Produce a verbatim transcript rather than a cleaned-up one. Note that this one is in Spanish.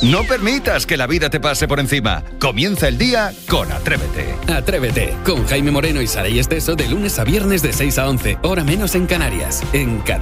No permitas que la vida te pase por encima. Comienza el día con Atrévete. Atrévete, con Jaime Moreno y Saray Esteso de lunes a viernes de seis a once, hora menos en Canarias, en Cadena